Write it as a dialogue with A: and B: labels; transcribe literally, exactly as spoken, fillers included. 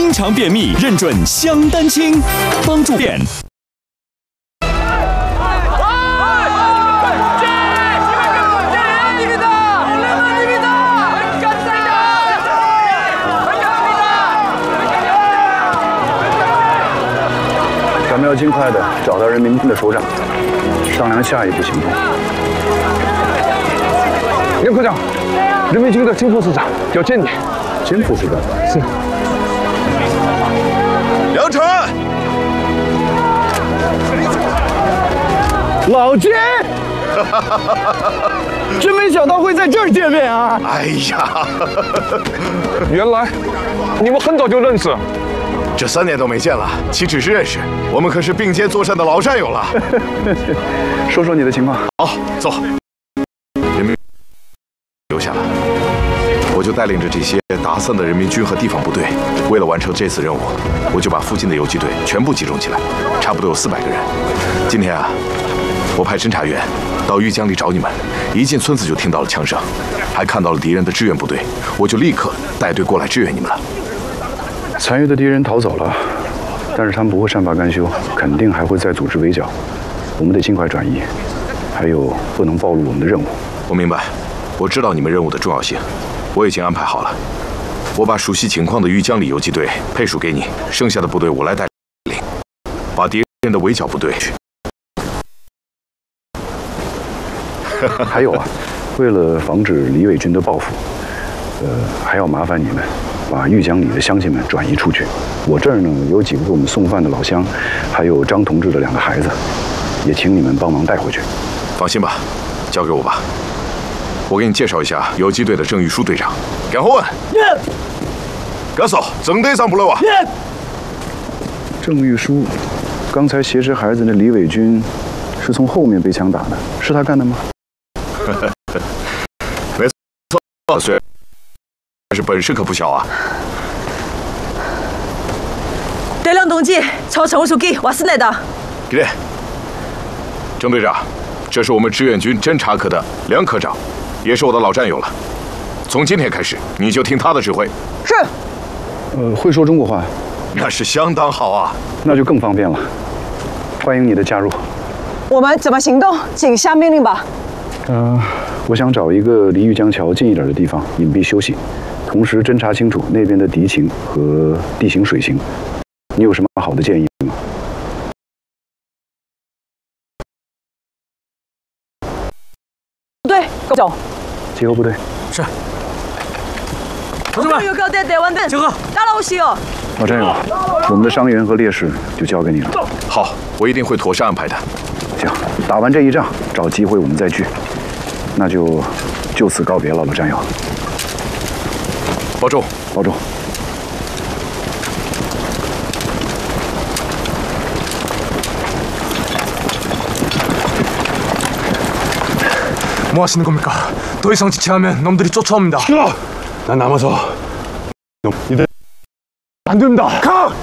A: 经常便秘，认准香丹清，帮助便。
B: 咱们要尽快的找到人民军的首长，商量下一步行动。
C: 杨科长，人民军的金副师长要见你。
B: 金副师长
C: 是。
D: 梁晨，
B: 老金，真没想到会在这儿见面啊！
D: 哎呀，
C: 原来你们很早就认识。
D: 这三年都没见了，岂止是认识，我们可是并肩作战的老战友了。
B: 说说你的情况。
D: 好，走。人民留下了，我就带领着这些打散的人民军和地方部队，为了完成这次任务，我就把附近的游击队全部集中起来，差不多有四百个人。今天啊，我派侦察员到玉江里找你们，一进村子就听到了枪声，还看到了敌人的支援部队，我就立刻带队过来支援你们了。
B: 残余的敌人逃走了，但是他们不会善罢甘休，肯定还会再组织围剿。我们得尽快转移，还有不能暴露我们的任务。
D: 我明白，我知道你们任务的重要性，我已经安排好了。我把熟悉情况的玉江里游击队配属给你，剩下的部队我来带领，把敌人的围剿部队。
B: 还有啊，为了防止李伟军的报复，呃，还要麻烦你们。 把玉江里的乡亲们转移出去。我这儿呢有几个给我们送饭的老乡，还有张同志的两个孩子，也请你们帮忙带回去。
D: 放心吧，交给我吧。我给你介绍一下游击队的郑玉书队长。干活问。干嫂，郑队长不来哇？
B: 郑玉书，刚才挟持孩子的李伟军，是从后面被枪打的，是他干的吗？
D: 没错，虽然。 但是本事可不小啊！
E: 队长同志，曹常务书记，我是来的。
D: 给这，郑队长，这是我们志愿军侦察科的梁科长，也是我的老战友了。从今天开始，你就听他的指挥。
E: 是。
B: 呃，会说中国话？
D: 那是相当好啊，
B: 那就更方便了。欢迎你的加入。
E: 我们怎么行动？请下命令吧。
B: 嗯、呃，我想找一个离玉江桥近一点的地方隐蔽休息。 同时侦查清楚那边的敌情和地形水形，你有什么好的建议吗？
E: 对，走。
B: 集合部队。
C: 是。同志们，集合！
E: 打扰西哦。
B: 老战友，我们的伤员和烈士就交给你了。
D: 好，我一定会妥善安排的。
B: 行，打完这一仗，找机会我们再聚。那就就此告别了，老战友。
D: 保重，
B: 保重。
C: 뭐 하시는 겁니까? 더 이상 지체하면 놈들이 쫓아옵니다. 싫어. 난 남아서 놈 이들 안 됩니다. 가!